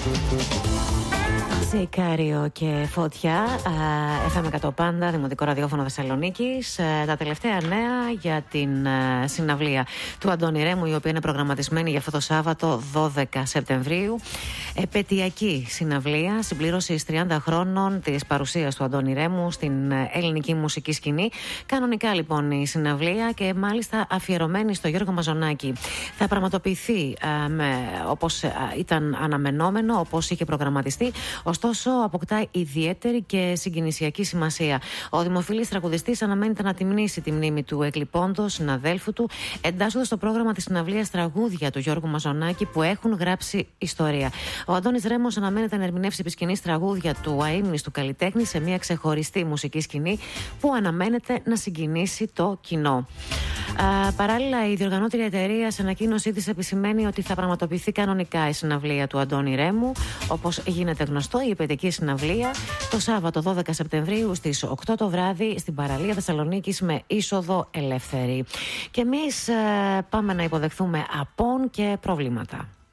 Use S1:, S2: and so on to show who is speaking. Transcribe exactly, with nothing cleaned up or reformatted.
S1: Σικάριο και Φωτιά, εφ εμ εκατό Πάντα, Δημοτικό Ραδιόφωνο Θεσσαλονίκης. Τα τελευταία νέα για την συναυλία του Αντώνη Ρέμου, η οποία είναι προγραμματισμένη για αυτό το Σάββατο δώδεκα Σεπτεμβρίου. Επαιτειακή συναυλία, συμπλήρωση τριάντα χρόνων της παρουσίας του Αντώνη Ρέμου στην ελληνική μουσική σκηνή. Κανονικά λοιπόν η συναυλία και μάλιστα αφιερωμένη στο Γιώργο Μαζονάκη. Θα πραγματοποιηθεί όπως ήταν αναμενόμενο, όπως είχε προγραμματιστεί. Ωστόσο, αποκτά ιδιαίτερη και συγκινησιακή σημασία. Ο δημοφιλής τραγουδιστής αναμένεται να τιμνήσει τη μνήμη του εκλειπώντος συναδέλφου του, εντάσσοντας στο πρόγραμμα της συναυλίας τραγούδια του Γιώργου Μαζονάκη που έχουν γράψει ιστορία. Ο Αντώνης Ρέμος αναμένεται να ερμηνεύσει επί σκηνής τραγούδια του αείμνηστου καλλιτέχνη σε μια ξεχωριστή μουσική σκηνή που αναμένεται να συγκινήσει το κοινό. Α, παράλληλα, η διοργανώτρια εταιρεία σε ανακοίνωσή της επισημαίνει ότι θα πραγματοποιηθεί κανονικά η συναυλία του Αντώνη Ρέμου. Όπως γίνεται γνωστό, η επαιτειακή συναυλία το Σάββατο δώδεκα Σεπτεμβρίου στις οκτώ το βράδυ στην παραλία Θεσσαλονίκης με είσοδο ελεύθερη. Και εμείς ε, πάμε να υποδεχθούμε απόν και προβλήματα.